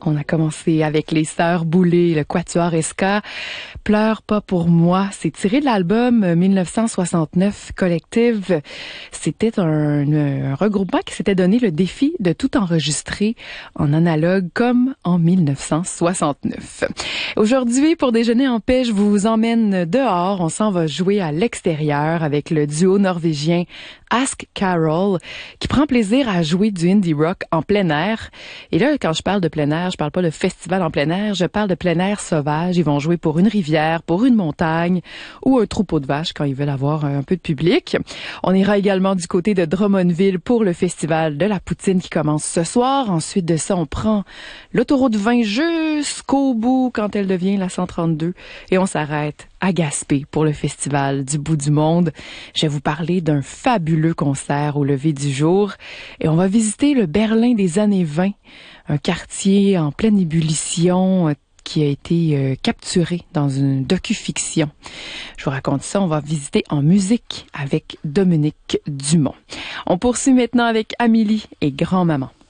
On a commencé avec les Sœurs Boulay, le Quatuor Ska. Pleure pas pour moi. C'est tiré de l'album 1969 Collective. C'était un regroupement qui s'était donné le défi de tout enregistrer en analogue comme en 1969. Aujourd'hui, pour déjeuner en paix, je vous emmène dehors. On s'en va jouer à l'extérieur avec le duo norvégien Ask Carol qui prend plaisir à jouer du indie rock en plein air. Et là, quand je parle de plein air, je parle pas de festival en plein air, je parle de plein air sauvage. Ils vont jouer pour une rivière, pour une montagne ou un troupeau de vaches quand ils veulent avoir un peu de public. On ira également du côté de Drummondville pour le festival de la poutine qui commence ce soir. Ensuite de ça, on prend l'autoroute 20 jusqu'au bout quand elle devient la 132 et on s'arrête à Gaspé pour le festival du bout du monde. Je vais vous parler d'un fabuleux concert au lever du jour et on va visiter le Berlin des années 20, un quartier en pleine ébullition qui a été capturé dans une docu-fiction. Je vous raconte ça, on va visiter en musique avec Dominique Dumont. On poursuit maintenant avec Amélie et Grand-Maman.